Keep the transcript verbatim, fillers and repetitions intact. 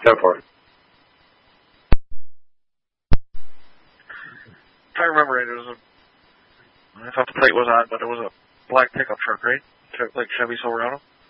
Go for it. If I remember right, it was a, I thought the plate was on, but it was a black pickup truck, right? Like Chevy Silverado?